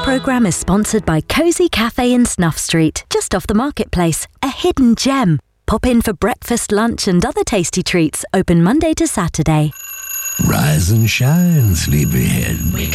programme is sponsored by Cosy Cafe in Snuff Street, just off the marketplace. A hidden gem. Pop in for breakfast, lunch and other tasty treats. Open Monday to Saturday. Rise and shine, sleepyhead.